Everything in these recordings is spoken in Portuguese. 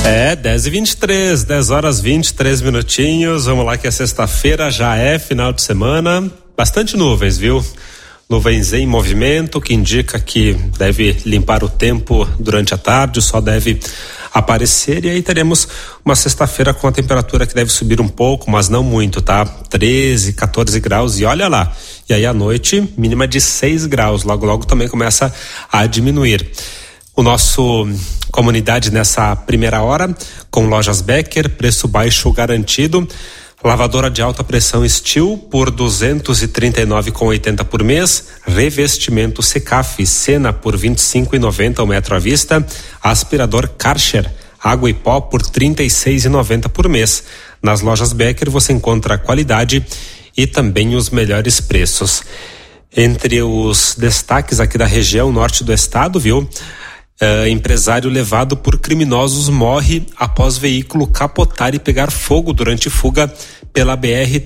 10h23, 10 horas 23 minutinhos. Vamos lá que é sexta-feira, já é final de semana. Bastante nuvens, viu? Nuvens em movimento, que indica que deve limpar o tempo durante a tarde, o sol deve aparecer e aí teremos uma sexta-feira com a temperatura que deve subir um pouco, mas não muito, tá? 13, 14 graus e olha lá. E aí à noite, mínima de 6 graus, logo também começa a diminuir. O nosso Comunidade nessa primeira hora, com Lojas Becker, preço baixo garantido. Lavadora de alta pressão Steel por 239,80 por mês. Revestimento Secaf Sena por 25,90 o metro à vista. Aspirador Karcher água e pó por 36,90 por mês. Nas Lojas Becker você encontra a qualidade e também os melhores preços. Entre os destaques aqui da região norte do estado, viu? Empresário levado por criminosos morre após veículo capotar e pegar fogo durante fuga pela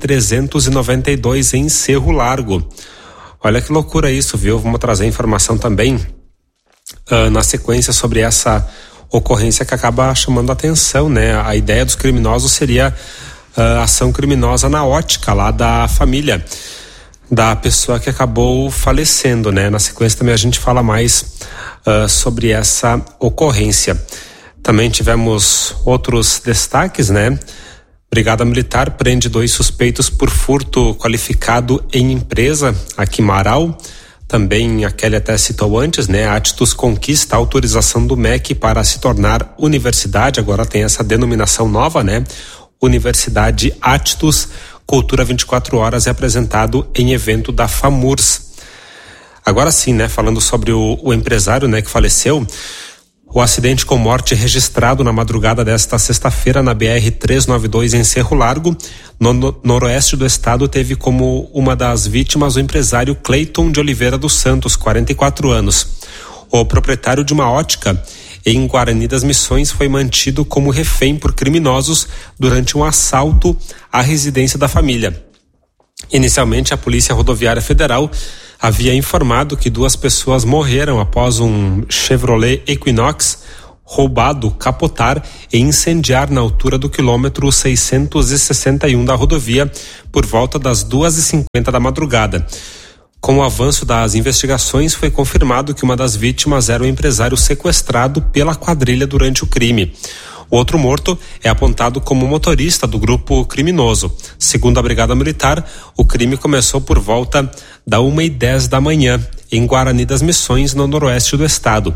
BR-392 em Cerro Largo. Olha que loucura isso, viu? Vamos trazer informação também na sequência sobre essa ocorrência que acaba chamando a atenção, né? A ideia dos criminosos seria ação criminosa na ótica lá da família da pessoa que acabou falecendo, né? Na sequência também a gente fala mais sobre essa ocorrência. Também tivemos outros destaques, né? Brigada Militar prende 2 suspeitos por furto qualificado em empresa aqui em Marau. Também a Kelly até citou antes, né? A Attus conquista a autorização do MEC para se tornar universidade, agora tem essa denominação nova, né? Universidade Attus. Cultura 24 horas é apresentado em evento da FAMURS. Agora sim, né? Falando sobre o empresário, né? Que faleceu. O acidente com morte registrado na madrugada desta sexta-feira na BR-392 em Cerro Largo, no noroeste do estado, teve como uma das vítimas o empresário Cleiton de Oliveira dos Santos, 44 anos. O proprietário de uma ótica em Guarani das Missões foi mantido como refém por criminosos durante um assalto à residência da família. Inicialmente, a Polícia Rodoviária Federal havia informado que 2 pessoas morreram após um Chevrolet Equinox roubado capotar e incendiar na altura do quilômetro 661 da rodovia por volta das 2h50 da madrugada. Com o avanço das investigações, foi confirmado que uma das vítimas era o empresário sequestrado pela quadrilha durante o crime. O outro morto é apontado como motorista do grupo criminoso. Segundo a Brigada Militar, o crime começou por volta da 1h10 da manhã, em Guarani das Missões, no noroeste do estado.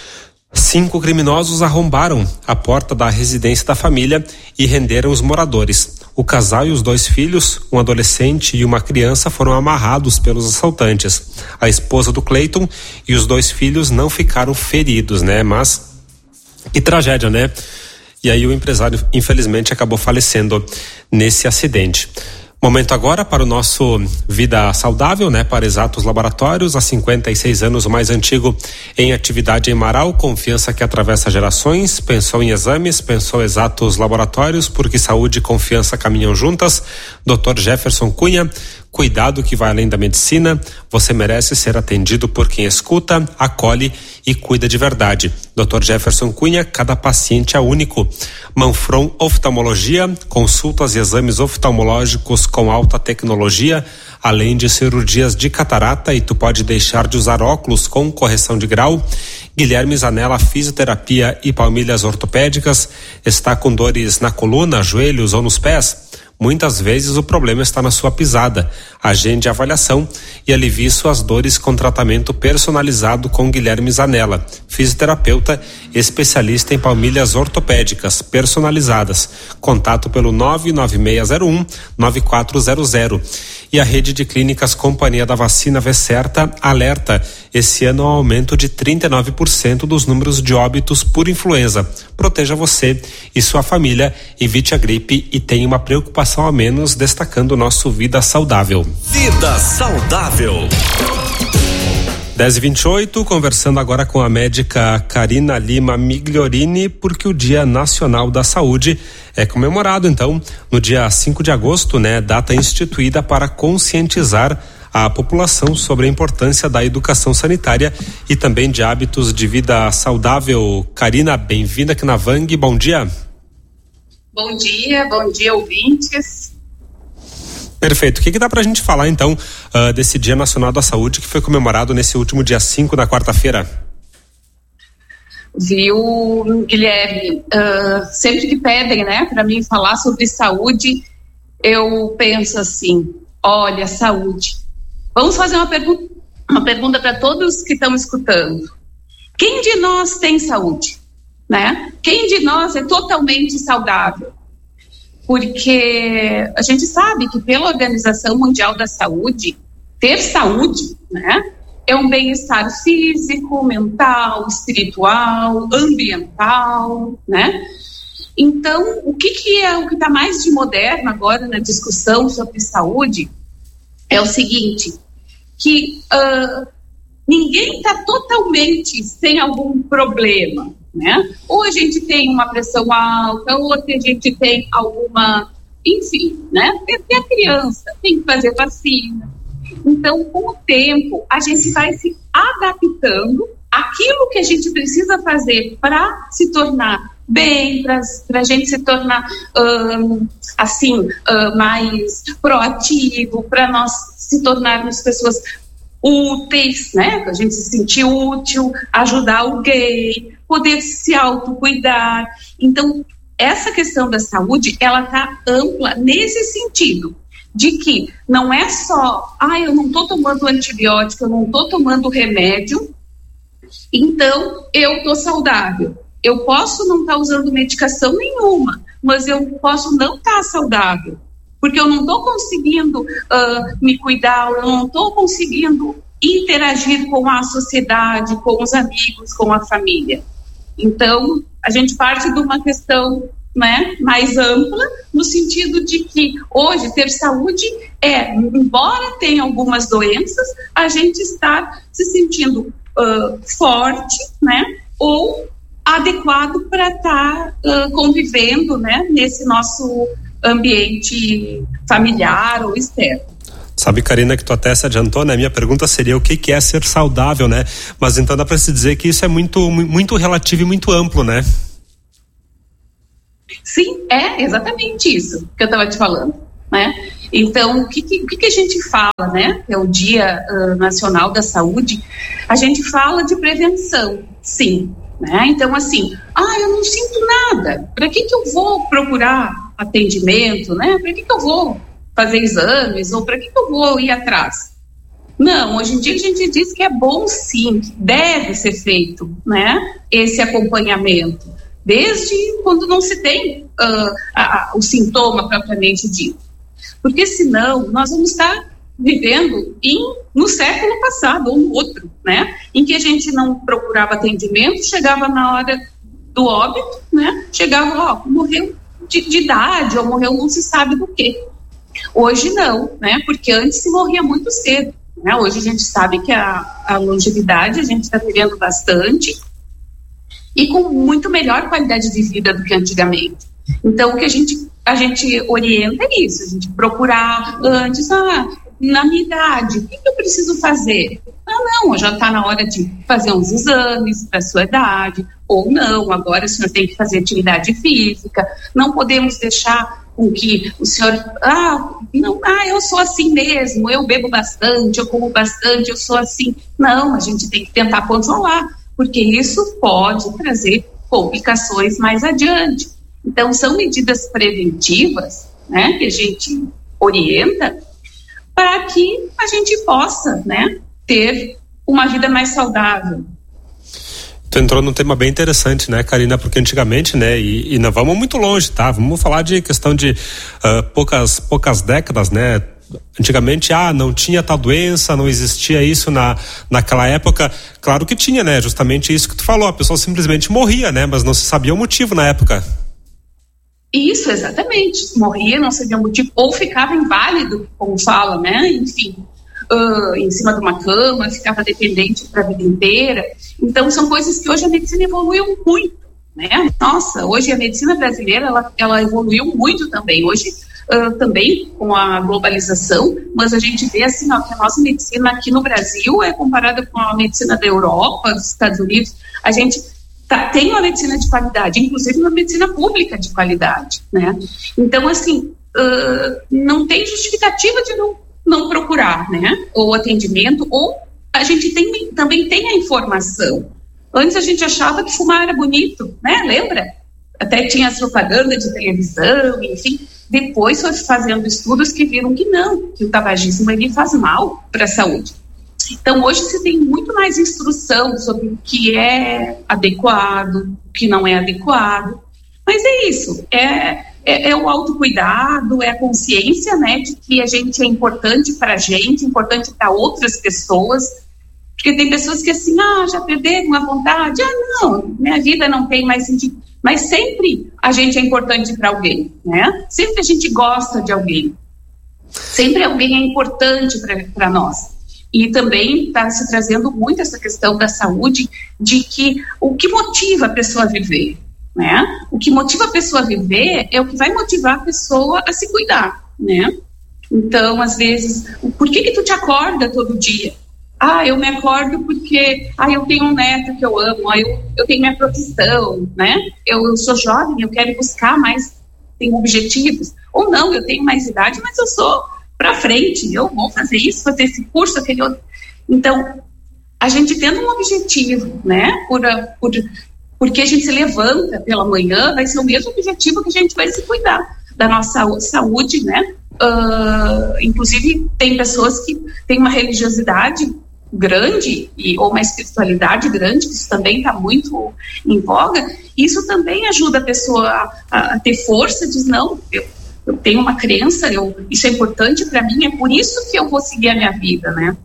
5 criminosos arrombaram a porta da residência da família e renderam os moradores. O casal e os 2 filhos, um adolescente e uma criança, foram amarrados pelos assaltantes. A esposa do Cleiton e os 2 filhos não ficaram feridos, né? Mas que tragédia, né? E aí o empresário, infelizmente, acabou falecendo nesse acidente. Momento agora para o nosso Vida Saudável, né? Para Exatos Laboratórios, há 56 anos o mais antigo em atividade em Marau, confiança que atravessa gerações. Pensou em exames, pensou Exatos Laboratórios, porque saúde e confiança caminham juntas. Dr. Jefferson Cunha, cuidado que vai além da medicina. Você merece ser atendido por quem escuta, acolhe e cuida de verdade. Dr. Jefferson Cunha, cada paciente é único. Manfron Oftalmologia, consultas e exames oftalmológicos com alta tecnologia, além de cirurgias de catarata, e tu pode deixar de usar óculos com correção de grau. Guilherme Zanella, fisioterapia e palmilhas ortopédicas. Está com dores na coluna, joelhos ou nos pés? Muitas vezes o problema está na sua pisada. Agende a avaliação e alivie suas dores com tratamento personalizado com Guilherme Zanella, fisioterapeuta especialista em palmilhas ortopédicas personalizadas. Contato pelo 99601-9400. E a rede de clínicas Companhia da Vacina Vecerta alerta: esse ano há um aumento de 39% dos números de óbitos por influenza. Proteja você e sua família, evite a gripe e tenha uma preocupação a menos, destacando o nosso Vida Saudável. Vida Saudável. 10h28, conversando agora com a médica Karina Lima Migliorini, porque o Dia Nacional da Saúde é comemorado, então, no dia 5 de agosto, né? Data instituída para conscientizar à população sobre a importância da educação sanitária e também de hábitos de vida saudável. Karina, bem-vinda aqui na Vang, bom dia. Bom dia, ouvintes. Perfeito. O que dá pra gente falar então desse Dia Nacional da Saúde que foi comemorado nesse último dia 5, na quarta-feira? Viu, Guilherme, sempre que pedem, né, para mim falar sobre saúde, eu penso assim, olha, saúde. Vamos fazer uma pergunta para todos que estão escutando. Quem de nós tem saúde, né? Quem de nós é totalmente saudável? Porque a gente sabe que pela Organização Mundial da Saúde, ter saúde, né, é um bem-estar físico, mental, espiritual, ambiental, né? Então, o que é o que está mais de moderno agora na discussão sobre saúde é o seguinte, que ninguém está totalmente sem algum problema, né? Ou a gente tem uma pressão alta, ou a gente tem alguma, enfim, né? Tem a criança, tem que fazer vacina. Então, com o tempo, a gente vai se adaptando àquilo que a gente precisa fazer para se tornar bem, para a gente se tornar, mais proativo, para nós se tornarmos pessoas úteis, né? Para a gente se sentir útil, ajudar alguém, poder se autocuidar. Então, essa questão da saúde, ela está ampla nesse sentido, de que não é só, eu não estou tomando antibiótico, eu não estou tomando remédio, então eu estou saudável. Eu posso não estar usando medicação nenhuma, mas eu posso não estar saudável, porque eu não estou conseguindo me cuidar, eu não estou conseguindo interagir com a sociedade, com os amigos, com a família. Então, a gente parte de uma questão, né, mais ampla, no sentido de que hoje ter saúde embora tenha algumas doenças, a gente está se sentindo forte, né, ou adequado para estar convivendo, né, nesse nosso ambiente familiar ou externo. Sabe, Karina, que tu até se adiantou, né? Minha pergunta seria o que é ser saudável, né? Mas então dá para se dizer que isso é muito, muito relativo e muito amplo, né? Sim, é exatamente isso que eu estava te falando, né? Então, o que a gente fala, né? É o Dia Nacional da Saúde. A gente fala de prevenção, sim, né? Então, assim, eu não sinto nada. Para que eu vou procurar atendimento, né? Para que eu vou fazer exames, ou para que eu vou ir atrás? Não, hoje em dia a gente diz que é bom sim, que deve ser feito, né, esse acompanhamento, desde quando não se tem o sintoma propriamente dito. Porque senão nós vamos estar vivendo no século passado, ou no outro, né, em que a gente não procurava atendimento, chegava na hora do óbito, né, chegava, morreu de idade, ou morreu não se sabe do quê. Hoje não, né? Porque antes se morria muito cedo, né? Hoje a gente sabe que a longevidade a gente está vivendo bastante e com muito melhor qualidade de vida do que antigamente. Então o que a gente orienta é isso, a gente procurar antes, na minha idade, o que eu preciso fazer? Não, já está na hora de fazer uns exames para a sua idade, ou não, agora o senhor tem que fazer atividade física, não podemos deixar com que o senhor, eu sou assim mesmo, eu bebo bastante, eu como bastante, eu sou assim. Não, a gente tem que tentar controlar, porque isso pode trazer complicações mais adiante. Então, são medidas preventivas, né, que a gente orienta para que a gente possa, né, ter uma vida mais saudável. Tu entrou num tema bem interessante, né, Karina, porque antigamente, né, e não vamos muito longe, tá? Vamos falar de questão de poucas décadas, né? Antigamente, não tinha tal doença, não existia isso naquela época. Claro que tinha, né? Justamente isso que tu falou, a pessoa simplesmente morria, né? Mas não se sabia o motivo na época. Isso, exatamente. Morria, não sabia o motivo, ou ficava inválido, como fala, né? Enfim, em cima de uma cama, ficava dependente para a vida inteira. Então, são coisas que hoje a medicina evoluiu muito, né? Nossa, hoje a medicina brasileira, ela evoluiu muito também. Hoje, também com a globalização, mas a gente vê assim, que a nossa medicina aqui no Brasil é comparada com a medicina da Europa, dos Estados Unidos. A gente tem uma medicina de qualidade, inclusive uma medicina pública de qualidade, né? Então, assim, não tem justificativa de não procurar, né? Ou atendimento, ou a gente também tem a informação. Antes a gente achava que fumar era bonito, né? Lembra? Até tinha as propagandas de televisão, enfim. Depois foi fazendo estudos que viram que não, que o tabagismo ele faz mal para a saúde. Então hoje se tem muito mais instrução sobre o que é adequado, o que não é adequado. Mas é isso, é o autocuidado, é a consciência, né, de que a gente é importante para a gente, importante para outras pessoas. Porque tem pessoas que assim, já perderam a vontade, não, minha vida não tem mais sentido. Mas sempre a gente é importante para alguém, né? Sempre a gente gosta de alguém. Sempre alguém é importante para nós. E também está se trazendo muito essa questão da saúde, de que o que motiva a pessoa a viver, né? O que motiva a pessoa a viver é o que vai motivar a pessoa a se cuidar, né? Então, às vezes, por que tu te acorda todo dia? Eu me acordo porque eu tenho um neto que eu amo, eu tenho minha profissão, né? Eu sou jovem, eu quero buscar mais, tenho objetivos. Ou não, eu tenho mais idade, mas eu sou para frente, eu vou fazer isso, fazer esse curso, aquele outro. Então, a gente tendo um objetivo, né? Porque a gente se levanta pela manhã, vai ser o mesmo objetivo que a gente vai se cuidar da nossa saúde, né? Inclusive, tem pessoas que têm uma religiosidade grande ou uma espiritualidade grande, que isso também está muito em voga. Isso também ajuda a pessoa a ter força, diz, não, eu tenho uma crença, isso é importante para mim, é por isso que eu vou seguir a minha vida, né?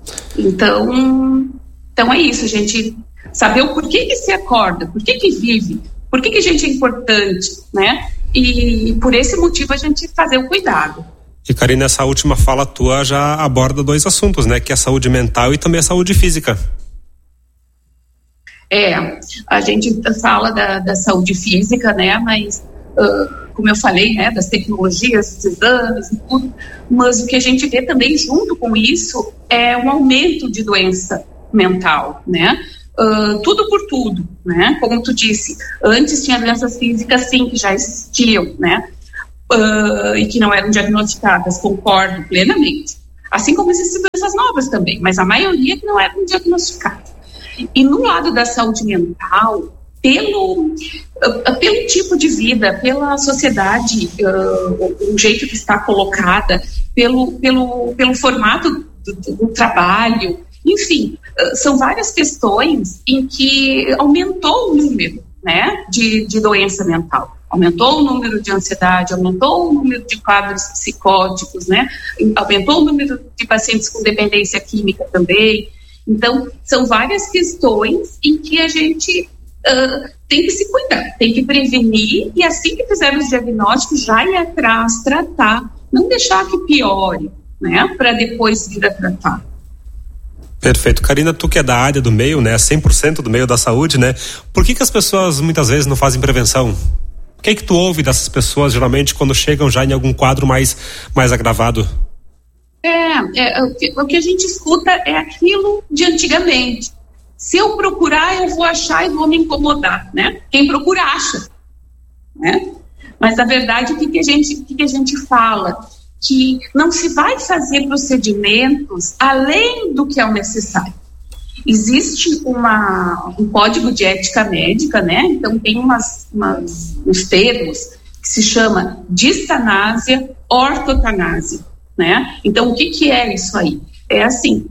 Então é isso, a gente saber o porquê que se acorda, por que vive, por que a gente é importante, né? E por esse motivo a gente fazer o cuidado. E, Karina, essa última fala tua já aborda dois assuntos, né? Que é a saúde mental e também a saúde física. A gente fala da saúde física, né? Mas, como eu falei, né? Das tecnologias, dos exames e tudo. Mas o que a gente vê também junto com isso é um aumento de doença mental, né? Tudo por tudo, né? Como tu disse, antes tinha doenças físicas, sim, que já existiam, né? E que não eram diagnosticadas, concordo plenamente. Assim como existem doenças novas também, mas a maioria que não eram diagnosticadas. E no lado da saúde mental, pelo tipo de vida, pela sociedade, o jeito que está colocada, pelo formato do trabalho, enfim, são várias questões em que aumentou o número, né, de doença mental. Aumentou o número de ansiedade, aumentou o número de quadros psicóticos, né? Aumentou o número de pacientes com dependência química também. Então, são várias questões em que a gente tem que se cuidar, tem que prevenir e assim que fizer os diagnósticos, já ir atrás, tratar, não deixar que piore, né? Para depois vir a tratar. Perfeito. Karina, tu que é da área do meio, né? 100% do meio da saúde, né? Por que as pessoas muitas vezes não fazem prevenção? O que é que tu ouve dessas pessoas, geralmente, quando chegam já em algum quadro mais agravado? O que a gente escuta é aquilo de antigamente. Se eu procurar, eu vou achar e vou me incomodar, né? Quem procura, acha, né? Mas, na verdade, o que a gente fala? Que não se vai fazer procedimentos além do que é o necessário. Existe um código de ética médica, né? Então tem uns termos que se chama distanásia, ortotanásia, né? Então o que é isso aí? É assim,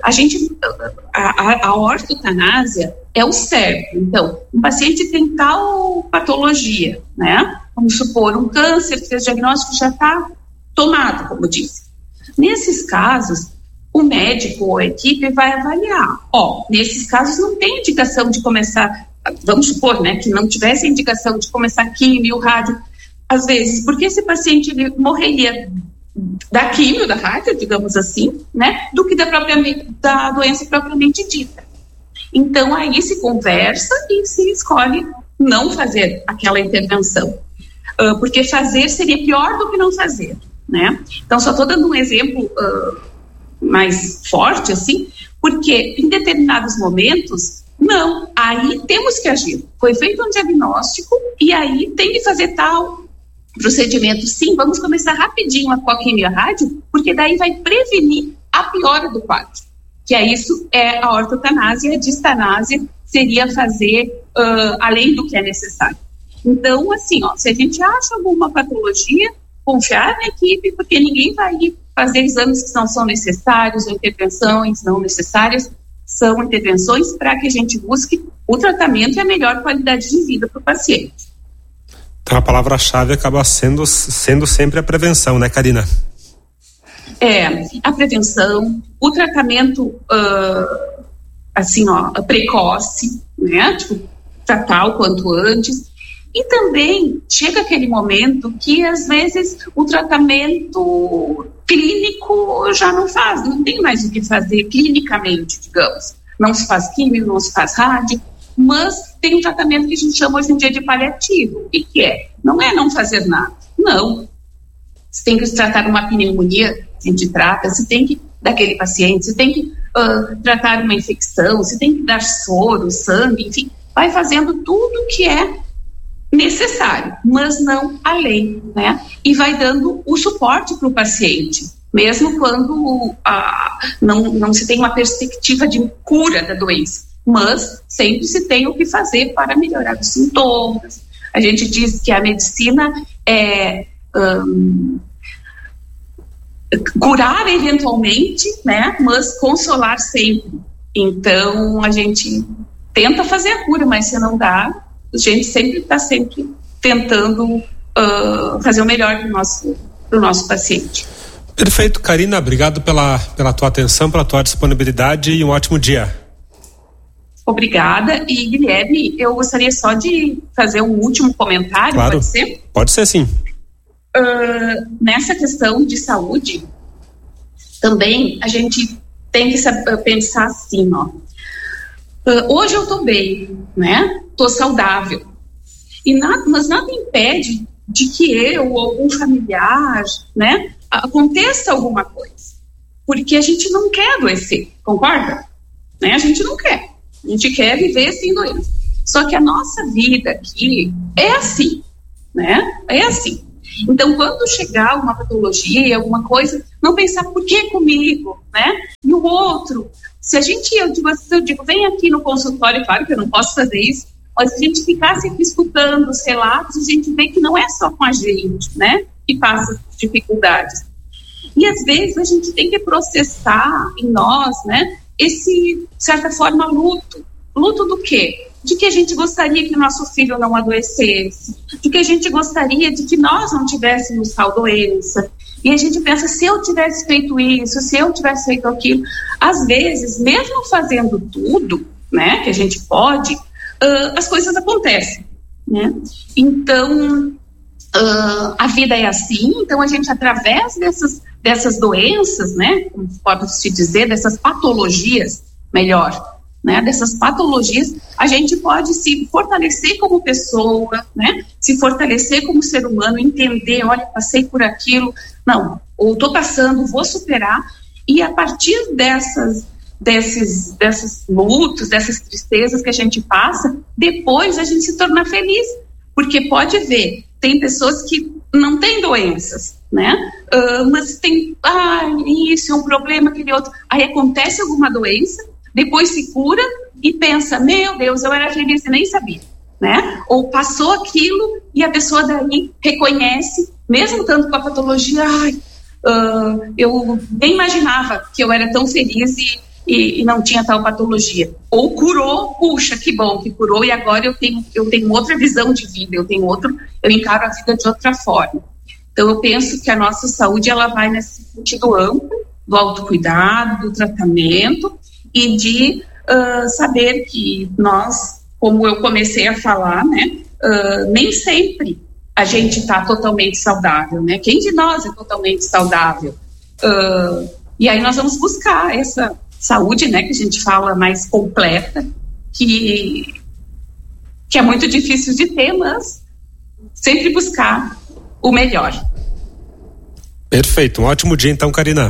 a ortotanásia é o certo. Então, um paciente tem tal patologia, né? Vamos supor, um câncer, fez diagnóstico, já está tomado, como disse. Nesses casos, o médico ou a equipe vai avaliar. Nesses casos não tem indicação de começar, vamos supor, né, que não tivesse indicação de começar químio, rádio, às vezes, porque esse paciente ele morreria da químio, da rádio, digamos assim, né, do que da doença propriamente dita. Então, aí se conversa e se escolhe não fazer aquela intervenção, porque fazer seria pior do que não fazer. né? Então, só estou dando um exemplo mais forte, assim, porque em determinados momentos, não, aí temos que agir. Foi feito um diagnóstico e aí tem que fazer tal procedimento. Sim, vamos começar rapidinho com a quimio-rádio, porque daí vai prevenir a piora do quadro. Que é isso, é a ortotanásia, a distanásia seria fazer além do que é necessário. Então, assim, se a gente acha alguma patologia, confiar na equipe, porque ninguém vai fazer exames que não são necessários, ou intervenções não necessárias, são intervenções para que a gente busque o tratamento e a melhor qualidade de vida para o paciente. Então a palavra-chave acaba sendo sempre a prevenção, né, Karina? A prevenção, o tratamento precoce, né, tipo, tratar o quanto antes. E também chega aquele momento que, às vezes, o tratamento clínico já não tem mais o que fazer clinicamente, digamos. Não se faz químio, não se faz rádio, mas tem um tratamento que a gente chama hoje em dia de paliativo. O que é? Não é não fazer nada. Não. Você tem que tratar uma pneumonia, a gente trata, você tem que, daquele paciente, você tem que tratar uma infecção, você tem que dar soro, sangue, enfim, vai fazendo tudo que é necessário, mas não além, né? E vai dando o suporte para o paciente, mesmo quando não se tem uma perspectiva de cura da doença, mas sempre se tem o que fazer para melhorar os sintomas. A gente diz que a medicina é curar eventualmente, né? Mas consolar sempre. Então a gente tenta fazer a cura, mas se não dá, a gente sempre está tentando fazer o melhor para o nosso paciente. Perfeito, Karina, obrigado pela tua atenção, pela tua disponibilidade e um ótimo dia. Obrigada. E, Guilherme, eu gostaria só de fazer um último comentário, claro. Pode ser? Pode ser, sim. Nessa questão de saúde, também a gente tem que pensar assim, hoje eu estou bem, né? Estou saudável. Mas nada impede de que eu ou algum familiar, né, aconteça alguma coisa. Porque a gente não quer adoecer, concorda? Né? A gente não quer. A gente quer viver sem doença. Só que a nossa vida aqui é assim, né? É assim. Então, quando chegar uma patologia, alguma coisa, não pensar por que comigo, né? E o outro. Se eu digo, vem aqui no consultório, claro que eu não posso fazer isso, mas se a gente ficasse aqui escutando os relatos, a gente vê que não é só com a gente, né? Que passa dificuldades. E às vezes a gente tem que processar em nós, né? Esse, de certa forma, luto. Luto do quê? De que a gente gostaria que o nosso filho não adoecesse, de que a gente gostaria de que nós não tivéssemos tal doença. E a gente pensa, se eu tivesse feito isso, se eu tivesse feito aquilo. Às vezes, mesmo fazendo tudo, né, que a gente pode, as coisas acontecem, né? Então, a vida é assim, então a gente, através dessas doenças, né, como pode-se dizer, dessas patologias, melhor, né, dessas patologias, a gente pode se fortalecer como pessoa, né, se fortalecer como ser humano, entender, olha, passei por aquilo, não, ou estou passando, vou superar, e a partir desses lutos, dessas tristezas que a gente passa, depois a gente se torna feliz, porque pode ver, tem pessoas que não têm doenças, né, mas tem, isso é um problema, aquele outro, aí acontece alguma doença, depois se cura e pensa, meu Deus, eu era feliz e nem sabia, né? Ou passou aquilo e a pessoa daí reconhece, mesmo tanto com a patologia, eu nem imaginava que eu era tão feliz e não tinha tal patologia. Ou curou, puxa, que bom que curou e agora eu tenho outra visão de vida, eu encaro a vida de outra forma. Então eu penso que a nossa saúde ela vai nesse sentido amplo, do autocuidado, do tratamento, e de saber que nós, como eu comecei a falar, né, nem sempre a gente está totalmente saudável, né? Quem de nós é totalmente saudável? E aí nós vamos buscar essa saúde, né, que a gente fala mais completa, que é muito difícil de ter, mas sempre buscar o melhor. Perfeito, um ótimo dia então, Karina.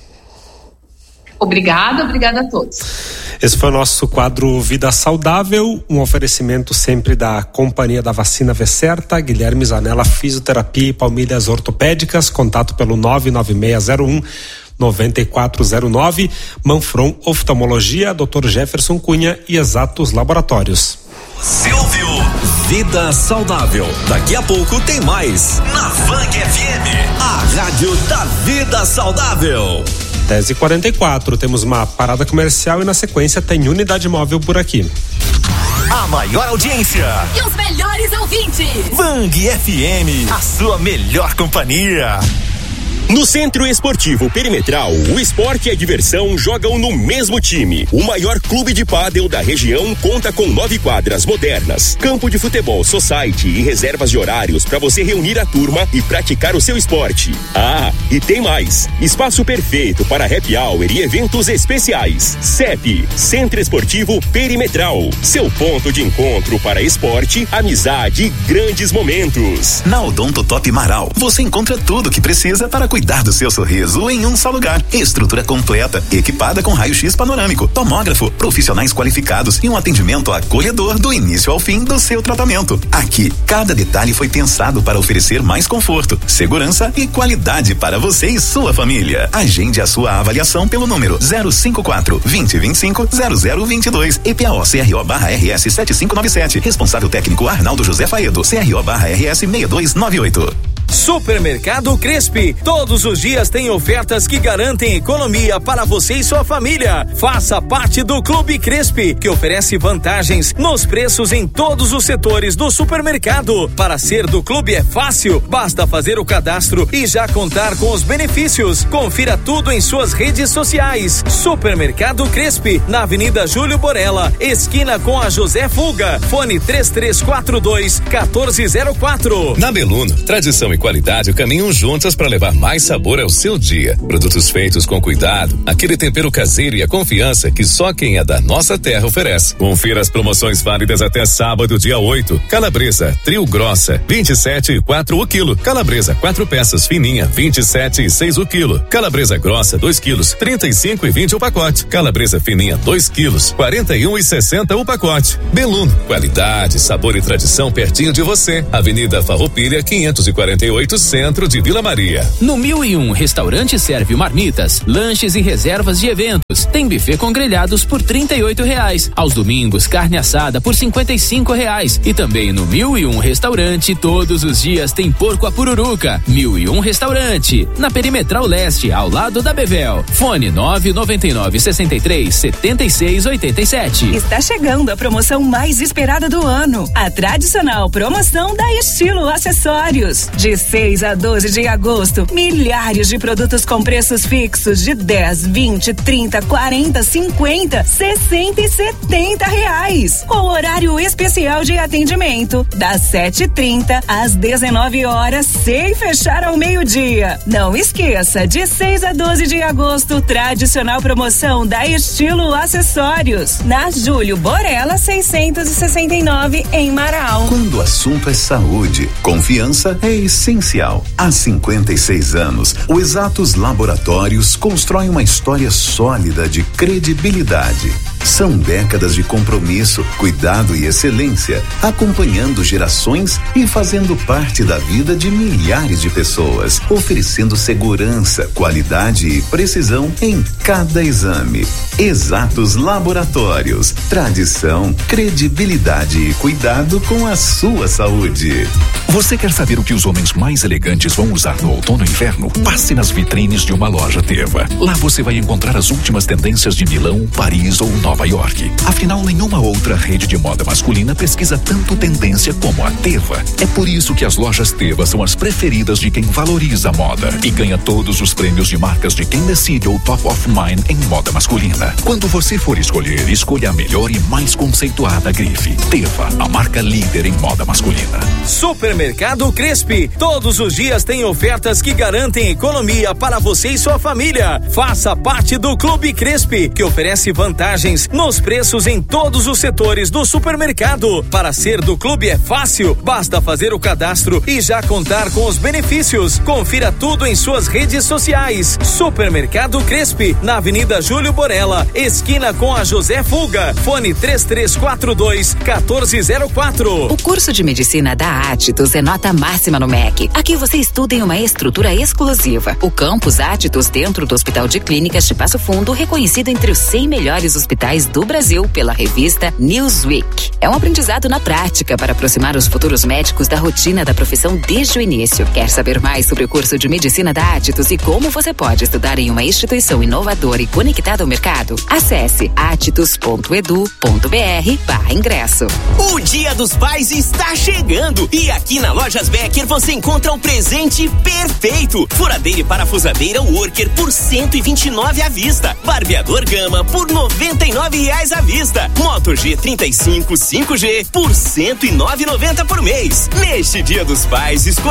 Obrigada a todos. Esse foi o nosso quadro Vida Saudável, um oferecimento sempre da Companhia da Vacina Vecerta, Guilherme Zanella Fisioterapia e Palmilhas Ortopédicas, contato pelo 99601-9409, Manfron Oftalmologia, Dr. Jefferson Cunha e Exatos Laboratórios. Você ouviu Vida Saudável. Daqui a pouco tem mais na Fang FM, a rádio da Vida Saudável. 10h44, temos uma parada comercial e na sequência tem Unidade Móvel por aqui. A maior audiência e os melhores ouvintes. Fang FM, a sua melhor companhia. No Centro Esportivo Perimetral, o esporte e a diversão jogam no mesmo time. O maior clube de pádel da região conta com 9 quadras modernas, campo de futebol society e reservas de horários para você reunir a turma e praticar o seu esporte. Ah, e tem mais! Espaço perfeito para happy hour e eventos especiais. CEP, Centro Esportivo Perimetral, seu ponto de encontro para esporte, amizade e grandes momentos. Na Odonto Top Marau, você encontra tudo o que precisa para cuidar do seu sorriso em um só lugar. Estrutura completa, equipada com raio-x panorâmico, tomógrafo, profissionais qualificados e um atendimento acolhedor do início ao fim do seu tratamento. Aqui, cada detalhe foi pensado para oferecer mais conforto, segurança e qualidade para você e sua família. Agende a sua avaliação pelo número 054-2025-0022. EPAO CRO/RS 7597. Responsável técnico Arnaldo José Faedo. CRO/RS 6298. Supermercado Crespi. Todos os dias tem ofertas que garantem economia para você e sua família. Faça parte do Clube Crespi, que oferece vantagens nos preços em todos os setores do supermercado. Para ser do clube é fácil, basta fazer o cadastro e já contar com os benefícios. Confira tudo em suas redes sociais. Supermercado Crespi, na Avenida Júlio Borella, esquina com a José Fulga. Fone 3342-1404. Na Beluno, tradição e qualidade caminham juntas para levar mais sabor ao seu dia. Produtos feitos com cuidado, aquele tempero caseiro e a confiança que só quem é da nossa terra oferece. Confira as promoções válidas até sábado, dia 8. Calabresa trio grossa, 27,4 o quilo. Calabresa 4 peças fininha, 27,6 o quilo. Calabresa grossa 2 quilos, 35,20 o pacote. Calabresa fininha 2 quilos, 41,60 o pacote. Beluno, qualidade, sabor e tradição pertinho de você. Avenida Farroupilha 548, Centro de Vila Maria. No 1001, restaurante serve marmitas, lanches e reservas de eventos. Tem buffet com grelhados por R$38. Aos domingos, carne assada por R$55. E também no 1001 restaurante, todos os dias tem porco à pururuca. 1001 restaurante, na Perimetral Leste, ao lado da Bevel. Fone 999-63-7687. Está chegando a promoção mais esperada do ano. A tradicional promoção da Estilo Acessórios. De 6 a 12 de agosto, milhares de produtos com preços fixos de 10, 20, 30, 40, 50, 60 e R$70. Com horário especial de atendimento, das 7h30 às 19 horas, sem fechar ao meio-dia. Não esqueça, de 6 a 12 de agosto, tradicional promoção da Estilo Acessórios, na Júlio Borella 669, em Marau. Quando o assunto é saúde, confiança é essencial. Há 56 anos, o Exatos Laboratórios constrói uma história sólida de credibilidade. São décadas de compromisso, cuidado e excelência, acompanhando gerações e fazendo parte da vida de milhares de pessoas, oferecendo segurança, qualidade e precisão em cada exame. Exatos Laboratórios, tradição, credibilidade e cuidado com a sua saúde. Você quer saber o que os homens mais elegantes vão usar no outono e inverno? Passe nas vitrines de uma loja Teva. Lá você vai encontrar as últimas tendências de Milão, Paris ou Nova York. Afinal, nenhuma outra rede de moda masculina pesquisa tanto tendência como a Teva. É por isso que as lojas Teva são as preferidas de quem valoriza a moda e ganha todos os prêmios de marcas de quem decide o Top of Mind em moda masculina. Quando você for escolher, escolha a melhor e mais conceituada grife. Teva, a marca líder em moda masculina. Supermercado Crespi. Todos os dias tem ofertas que garantem economia para você e sua família. Faça parte do Clube Crespi, que oferece vantagens nos preços em todos os setores do supermercado. Para ser do clube é fácil, basta fazer o cadastro e já contar com os benefícios. Confira tudo em suas redes sociais. Supermercado Crespi, na Avenida Júlio Borella, esquina com a José Fulga. Fone 3342-1404. O curso de medicina da Atitus é nota máxima no MEC. Aqui você estuda em uma estrutura exclusiva. O campus Atitus, dentro do Hospital de Clínicas de Passo Fundo, reconhecido entre os 100 melhores hospitais do Brasil pela revista Newsweek. É um aprendizado na prática para aproximar os futuros médicos da rotina da profissão desde o início. Quer saber mais sobre o curso de medicina da Atitus e como você pode estudar em uma instituição inovadora e conectada ao mercado? Acesse atitus.edu.br/ingresso. O Dia dos Pais está chegando e aqui na Lojas Becker você encontra o presente perfeito. Furadeira e parafusadeira Worker por R$129 à vista. Barbeador Gama por R$99 à vista. Moto G35 5G por R$109,90 por mês. Neste Dia dos Pais, escolha